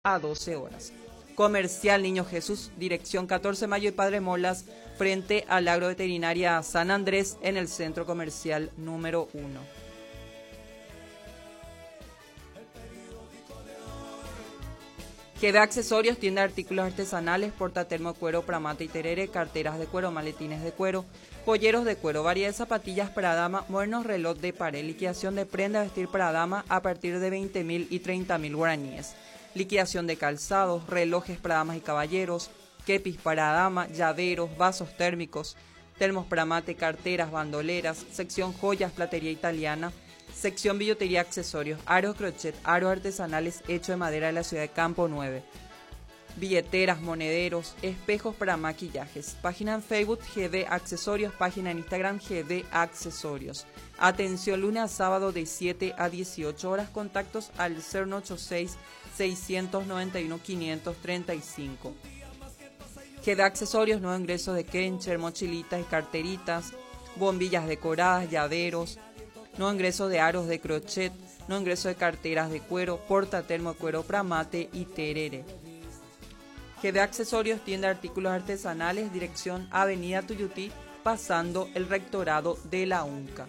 a 12 horas. Comercial Niño Jesús, dirección 14 Mayo y Padre Molas, frente al Agroveterinaria San Andrés, en el centro comercial número 1. GD Accesorios, tienda de artículos artesanales, portatermo, cuero, pramata y terere, carteras de cuero, maletines de cuero, joyeros de cuero, variedad de zapatillas para dama, modernos reloj de pared, liquidación de prenda a vestir para dama a partir de 20.000 y 30.000 guaraníes, liquidación de calzados, relojes para damas y caballeros, kepis para dama, llaveros, vasos térmicos, termos para mate, carteras, bandoleras, sección joyas, platería italiana, sección billutería, accesorios, aros crochet, aros artesanales hechos de madera de la ciudad de Campo 9, billeteras, monederos, espejos para maquillajes. Página en Facebook GD Accesorios, página en Instagram GD Accesorios. Atención, lunes a sábado de 7 a 18 horas. Contactos al 086 691 535. GD Accesorios, nuevo ingreso de Kencher, mochilitas y carteritas, bombillas decoradas, llaveros, nuevo ingreso de aros de crochet, nuevo ingreso de carteras de cuero, portatermo, cuero, pramate y terere. GD Accesorios, tienda de artículos artesanales, dirección Avenida Tuyutí, pasando el rectorado de la UNCA.